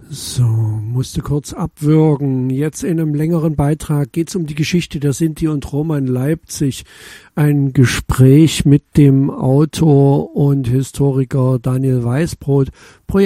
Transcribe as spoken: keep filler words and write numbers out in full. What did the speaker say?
So, musste kurz abwürgen. Jetzt in einem längeren Beitrag geht es um die Geschichte der Sinti und Roma in Leipzig. Ein Gespräch mit dem Autor und Historiker Daniel Weißbrot. Projekt